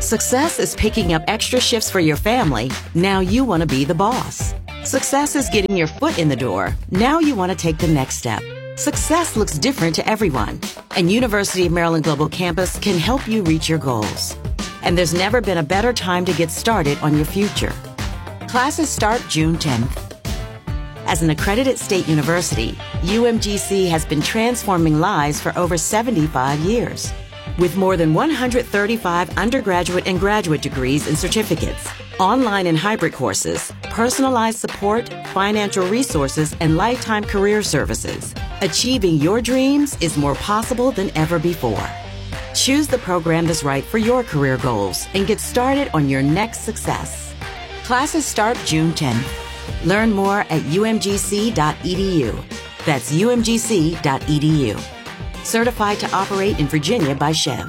Success is picking up extra shifts for your family. Now you want to be the boss. Success is getting your foot in the door. Now you want to take the next step. Success looks different to everyone, and University of Maryland Global Campus can help you reach your goals. And there's never been a better time to get started on your future. Classes start June 10th. As an accredited state university, UMGC has been transforming lives for over 75 years. With more than 135 undergraduate and graduate degrees and certificates, online and hybrid courses, personalized support, financial resources, and lifetime career services, achieving your dreams is more possible than ever before. Choose the program that's right for your career goals and get started on your next success. Classes start June 10th. Learn more at umgc.edu. That's umgc.edu. Certified to operate in Virginia by Chev.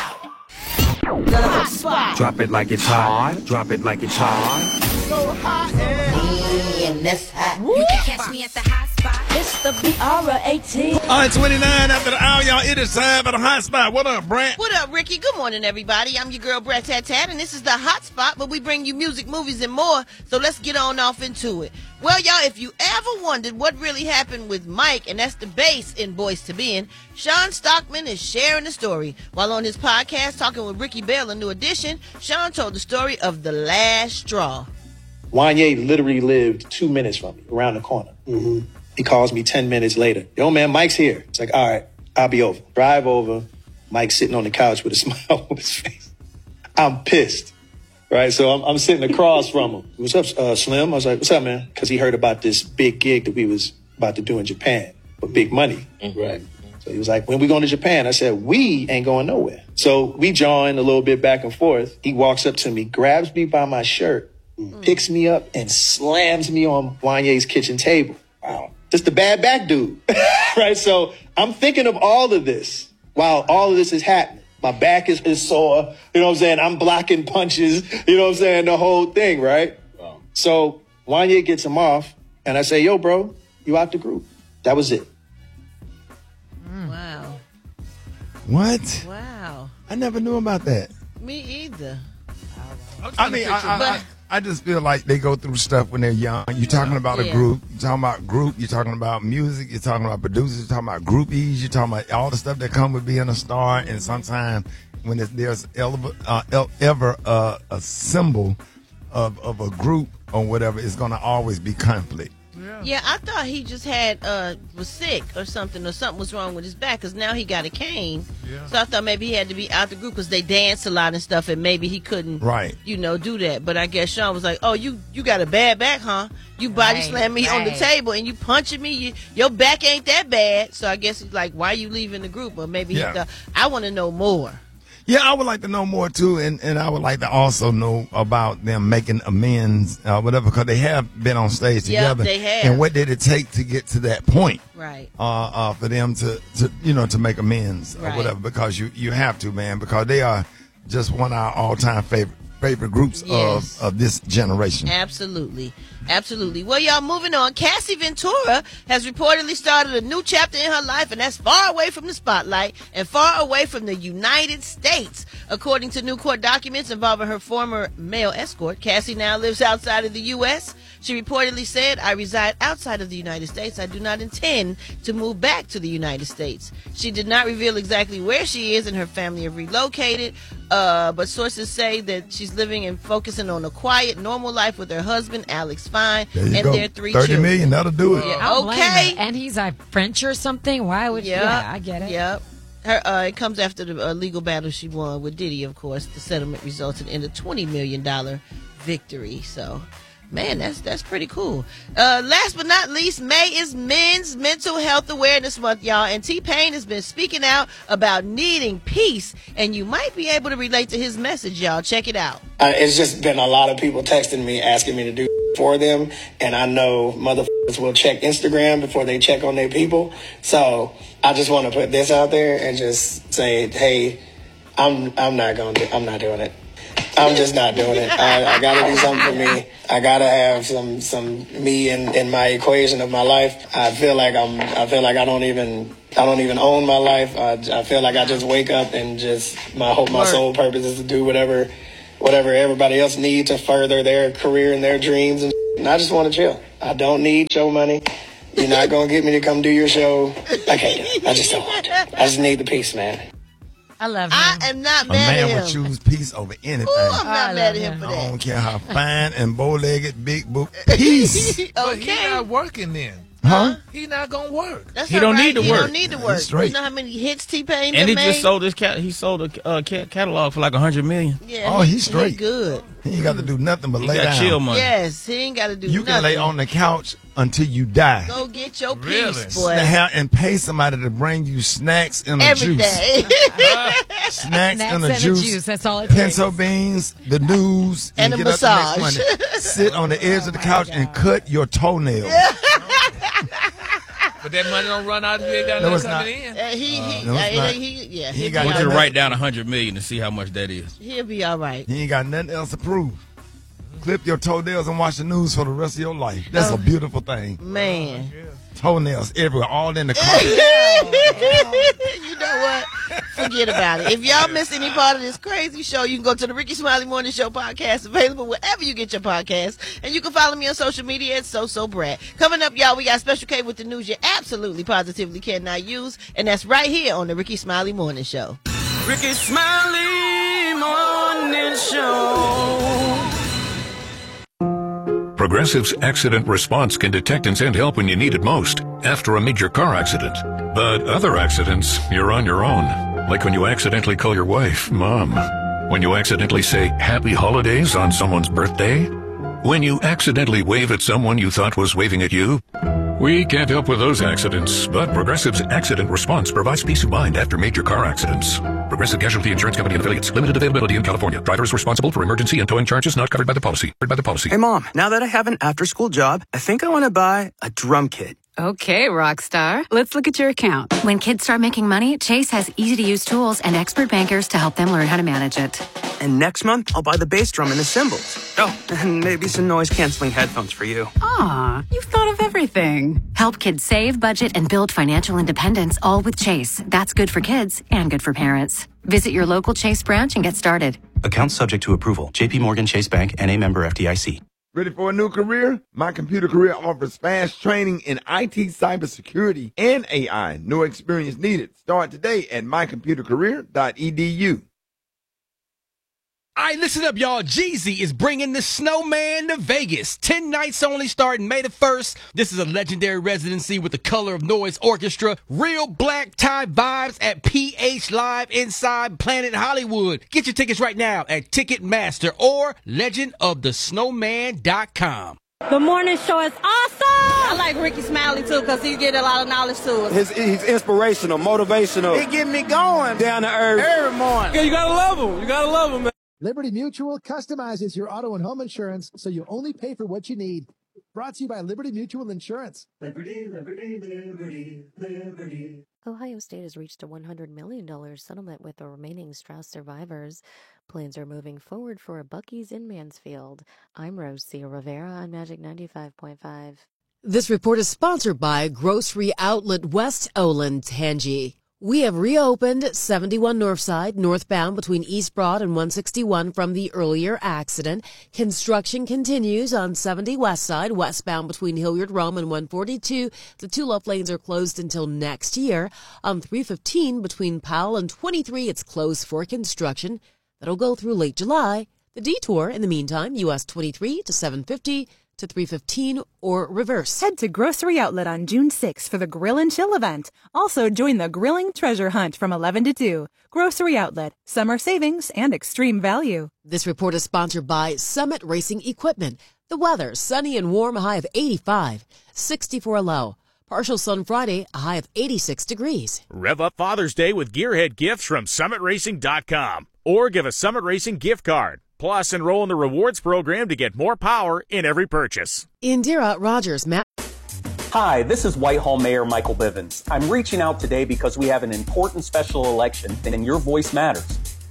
The hot spot. Drop it like it's hot. Drop it like it's hot. So hot and that's hot. You can catch me at the hot spot. It's the BR18. All right, 29 after the hour, y'all. It is time for the hot spot. What up, Brent? What up, Ricky? Good morning, everybody. I'm your girl, Brett Tat Tat, and this is the hot spot where we bring you music, movies, and more. So let's get on off into it. Well, y'all, if you ever wondered what really happened with Mike, and that's the bass in Boyz II Men, Sean Stockman is sharing the story. While on his podcast, Talking with Ricky Bell, a New Edition, Sean told the story of the last straw. Wanye literally lived 2 minutes from me, around the corner. Mm-hmm. He calls me 10 minutes later. Yo, man, Mike's here. It's like, all right, I'll be over. Drive over. Mike's sitting on the couch with a smile on his face. I'm pissed, right? So I'm sitting across from him. What's up, Slim? I was like, what's up, man? Because he heard about this big gig that we was about to do in Japan for big money. Mm-hmm. Right. So he was like, when we going to Japan? I said, we ain't going nowhere. So we joined a little bit back and forth. He walks up to me, grabs me by my shirt, picks me up, and slams me on Wanye's kitchen table. Wow. Just a bad back dude, right? So I'm thinking of all of this while all of this is happening. My back is sore, you know what I'm saying? I'm blocking punches, you know what I'm saying? The whole thing, right? Wow. So Wanye gets him off, and I say, yo, bro, you out the group. That was it. Wow. What? Wow. I never knew about that. Me either. I mean, I just feel like they go through stuff when they're young. You're talking about a group. You're talking about group. You're talking about music. You're talking about producers. You're talking about groupies. You're talking about all the stuff that come with being a star. And sometimes when there's ever a symbol of a group or whatever, it's going to always be conflict. Yeah, I thought he just was sick or something was wrong with his back because now he got a cane. Yeah. So I thought maybe he had to be out the group because they dance a lot and stuff and maybe he couldn't, do that. But I guess Sean was like, oh, you got a bad back, huh? You body slammed me on the table and you punching me. Your back ain't that bad. So I guess he's like, why are you leaving the group? Or maybe he thought, I want to know more. Yeah, I would like to know more, too, and I would like to also know about them making amends, whatever, because they have been on stage together. They have. And what did it take to get to that point? Right. For them to make amends or whatever, because you have to, man, because they are just one of our all-time favorite groups of this generation. Absolutely. Absolutely. Well, y'all, moving on. Cassie Ventura has reportedly started a new chapter in her life, and that's far away from the spotlight and far away from the United States. According to new court documents involving her former male escort, Cassie now lives outside of the U.S. She reportedly said, I reside outside of the United States. I do not intend to move back to the United States. She did not reveal exactly where she is, and her family have relocated. But sources say that she's living and focusing on a quiet, normal life with her husband, Alex Fine, and their 3 children. $30 million, that'll do it. Yeah, okay. And he's French or something. Why would? Yeah, I get it. Yep. It comes after the legal battle she won with Diddy. Of course, the settlement resulted in a $20 million victory. So. Man, that's pretty cool. Last but not least, May is Men's Mental Health Awareness Month, y'all. And T-Pain has been speaking out about needing peace. And you might be able to relate to his message, y'all. Check it out. It's just been a lot of people texting me, asking me to do for them. And I know motherfuckers will check Instagram before they check on their people. So I just want to put this out there and just say, hey, I'm not doing it. I'm just not doing it. I got to do something for me. I got to have some me in my equation of my life. I feel like I don't even own my life. I feel like I just wake up and my sole purpose is to do whatever everybody else needs to further their career and their dreams. And I just want to chill. I don't need show money. You're not going to get me to come do your show. I can't. I just don't want to. I just need the peace, man. I love him. I am not mad at him. A man would choose peace over anything. Ooh, I'm not mad at him for that. I don't care how fine and bow-legged, big book. Peace. Okay. But he's not working then. Huh? He's not going to work. That's he don't right. need to he work. Don't need to work. You know how many hits T-Pain and he made? just sold he sold a catalog for like $100 million. Yeah, oh, he's straight. He good. He ain't got to do nothing but He lay got down. chill money. Yes, he ain't got to do You nothing. can lay on the couch until you die. Go get your Really? peace, boy. And pay somebody to bring you snacks and a Every juice. day. Snacks and a and juice. That's all it takes. Pencil beans, the news, And a get up the next massage. Monday. Sit on the edge of the couch and cut your toenails. But that money don't run out if you ain't got No, nothing it's coming not. in. He got I want you to nothing write down $100 million to see how much that is. He'll be all right. He ain't got nothing else to prove. Clip your toenails and watch the news for the rest of your life. That's a beautiful thing. Man. Toenails everywhere, all in the car. You know what? Forget about it. If y'all miss any part of this crazy show, you can go to the Ricky Smiley Morning Show podcast, available wherever you get your podcasts. And you can follow me on social media at SoSoBrad. Coming up, y'all, we got Special K with the news you absolutely positively cannot use. And that's right here on the Ricky Smiley Morning Show. Ricky Smiley Morning Show. Progressive's accident response can detect and send help when you need it most, after a major car accident. But other accidents, you're on your own. Like when you accidentally call your wife Mom. When you accidentally say Happy Holidays on someone's birthday. When you accidentally wave at someone you thought was waving at you. We can't help with those accidents, but Progressive's accident response provides peace of mind after major car accidents. Progressive Casualty Insurance Company and affiliates. Limited availability in California. Driver is responsible for emergency and towing charges not covered by the policy. Hey, Mom, now that I have an after-school job, I think I want to buy a drum kit. Okay, Rockstar. Let's look at your account. When kids start making money, Chase has easy-to-use tools and expert bankers to help them learn how to manage it. And next month, I'll buy the bass drum and the cymbals. Oh, and maybe some noise-canceling headphones for you. Aw, you've thought of everything. Help kids save, budget, and build financial independence, all with Chase. That's good for kids and good for parents. Visit your local Chase branch and get started. Account subject to approval. J.P. Morgan Chase Bank, N.A. member FDIC. Ready for a new career? My Computer Career offers fast training in IT, cybersecurity, and AI. No experience needed. Start today at mycomputercareer.edu. All right, listen up, y'all. Jeezy is bringing the Snowman to Vegas. 10 nights only starting May the 1st. This is a legendary residency with the Color of Noise Orchestra. Real black tie vibes at PH Live inside Planet Hollywood. Get your tickets right now at Ticketmaster or legendofthesnowman.com. The morning show is awesome. I like Ricky Smiley, too, because he get a lot of knowledge to us. He's inspirational, motivational. He get me going. Down to earth. Every morning. Yeah, you got to love him. You got to love him, man. Liberty Mutual customizes your auto and home insurance so you only pay for what you need. Brought to you by Liberty Mutual Insurance. Liberty, Liberty, Liberty, Liberty. Ohio State has reached a $100 million settlement with the remaining Strauss survivors. Plans are moving forward for a Buc-ee's in Mansfield. I'm Rose C. Rivera on Magic 95.5. This report is sponsored by Grocery Outlet West Olin, Tangi. We have reopened 71 Northside, northbound between East Broad and 161 from the earlier accident. Construction continues on 70 West Side, westbound between Hilliard Rome and 142. The two left lanes are closed until next year. On 315 between Powell and 23, it's closed for construction. That'll go through late July. The detour, in the meantime, US 23 to 750 to 315 or reverse. Head to Grocery Outlet on June 6th for the Grill and Chill event. Also join the Grilling Treasure Hunt from 11 to 2. Grocery Outlet, summer savings and extreme value. This report is sponsored by Summit Racing Equipment. The weather, sunny and warm, a high of 85, 64 low. Partial sun Friday, a high of 86 degrees. Rev up Father's Day with Gearhead gifts from SummitRacing.com. Or give a Summit Racing gift card. Plus, enroll in the rewards program to get more power in every purchase. Indira Rogers, Matt. Hi, this is Whitehall Mayor Michael Bivens. I'm reaching out today because we have an important special election and your voice matters.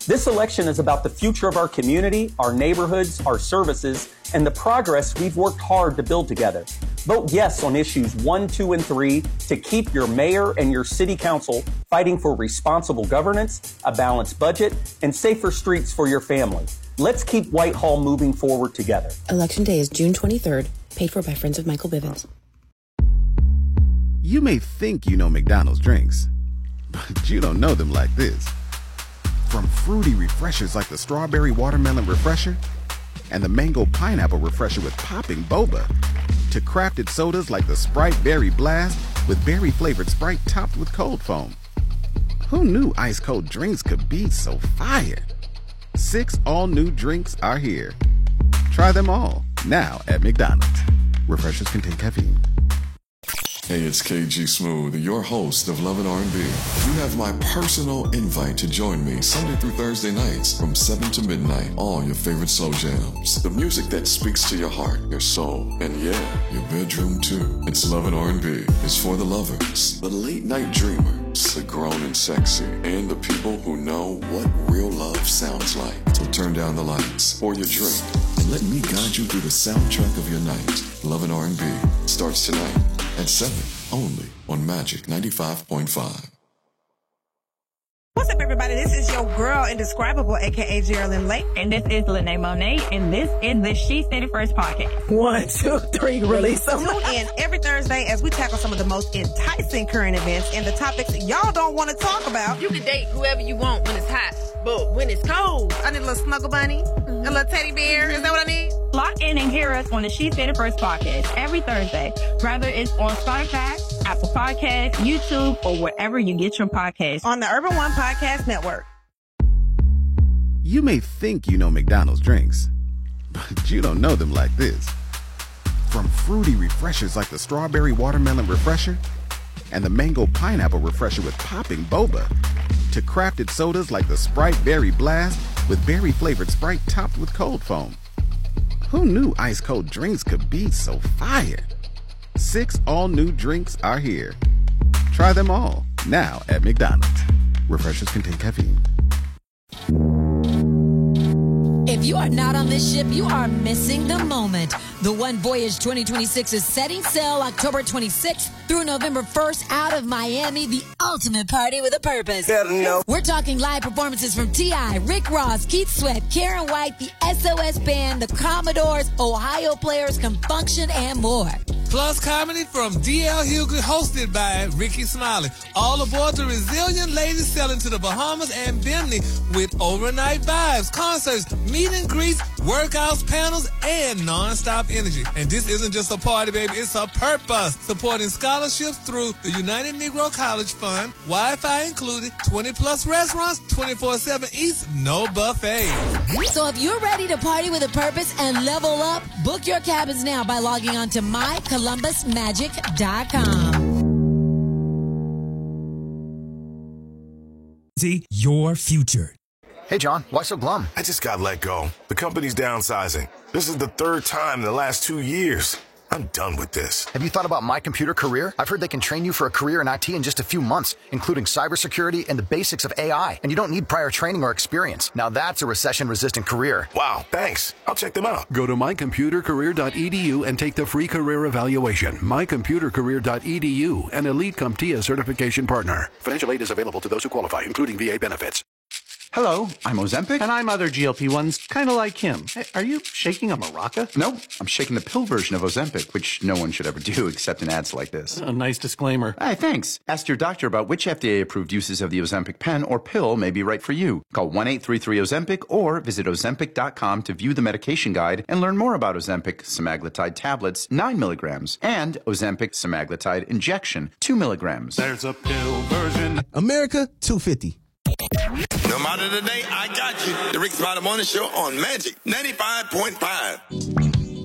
This election is about the future of our community, our neighborhoods, our services, and the progress we've worked hard to build together. Vote yes on issues 1, 2, and 3 to keep your mayor and your city council fighting for responsible governance, a balanced budget, and safer streets for your family. Let's keep Whitehall moving forward together. Election day is June 23rd, paid for by Friends of Michael Bivins. You may think you know McDonald's drinks, but you don't know them like this. From fruity refreshers like the Strawberry Watermelon Refresher and the Mango Pineapple Refresher with popping boba, to crafted sodas like the Sprite Berry Blast with berry-flavored Sprite topped with cold foam. Who knew ice-cold drinks could be so fire? 6 all-new drinks are here. Try them all, now at McDonald's. Refreshers contain caffeine. Hey, it's KG Smooth, your host of Love and R&B. You have my personal invite to join me Sunday through Thursday nights from 7 to midnight. All your favorite slow jams. The music that speaks to your heart, your soul, and yeah, your bedroom too. It's Love and R&B. It's for the lovers, the late night dreamers, the grown and sexy, and the people who know what real love sounds like. So turn down the lights, pour your drink, and let me guide you through the soundtrack of your night. Love and R&B starts tonight at 7, only on Magic 95.5. What's up, everybody? This is your girl, Indescribable, a.k.a. Geraldine Lake. And this is Lene Monet, and this is the She Said It First podcast. 1, 2, 3, release them. Tune in every Thursday as we tackle some of the most enticing current events and the topics y'all don't want to talk about. You can date whoever you want when it's hot, but when it's cold, I need a little snuggle bunny, a little teddy bear. Is that what I need? Lock in and hear us on the She Said It First podcast every Thursday, whether it's on Spotify, Apple Podcasts, YouTube, or wherever you get your podcasts. On the Urban One Podcast Network. You may think you know McDonald's drinks, but you don't know them like this. From fruity refreshers like the Strawberry Watermelon Refresher and the Mango Pineapple Refresher with popping boba, to crafted sodas like the Sprite Berry Blast with berry-flavored Sprite topped with cold foam. Who knew ice-cold drinks could be so fire? 6 all-new drinks are here. Try them all, now at McDonald's. Refreshers contain caffeine. If you are not on this ship, you are missing the moment. The One Voyage 2026 is setting sail October 26th through November 1st out of Miami, the ultimate party with a purpose. We're talking live performances from T.I., Rick Ross, Keith Sweat, Karen White, the SOS Band, the Commodores, Ohio Players, Confunction, and more. Plus comedy from D.L. Hughley, hosted by Ricky Smiley. All aboard the Resilient Ladies sailing to the Bahamas and Bimini with overnight vibes, concerts, meet and greets, workouts, panels, and non-stop energy. And this isn't just a party, baby. It's a purpose. Supporting scholarships through the United Negro College Fund, Wi-Fi included, 20-plus restaurants, 24/7 eats, no buffet. So if you're ready to party with a purpose and level up, book your cabins now by logging on to mycolumbusmagic.com. See your future. Hey, John, why so glum? I just got let go. The company's downsizing. This is the 3rd time in the last 2 years. I'm done with this. Have you thought about My Computer Career? I've heard they can train you for a career in IT in just a few months, including cybersecurity and the basics of AI. And you don't need prior training or experience. Now that's a recession-resistant career. Wow, thanks. I'll check them out. Go to mycomputercareer.edu and take the free career evaluation. mycomputercareer.edu, an Elite CompTIA certification partner. Financial aid is available to those who qualify, including VA benefits. Hello, I'm Ozempic, and I'm other GLP-1s, kind of like him. Hey, are you shaking a maraca? No, I'm shaking the pill version of Ozempic, which no one should ever do except in ads like this. A nice disclaimer. Hey, thanks. Ask your doctor about which FDA-approved uses of the Ozempic pen or pill may be right for you. Call 1-833-OZEMPIC or visit Ozempic.com to view the medication guide and learn more about Ozempic semaglutide tablets, 9 milligrams, and Ozempic semaglutide injection, 2 milligrams. There's a pill version. America 250. No matter the day, I got you. The Rick Smiley Morning Show on Magic 95.5.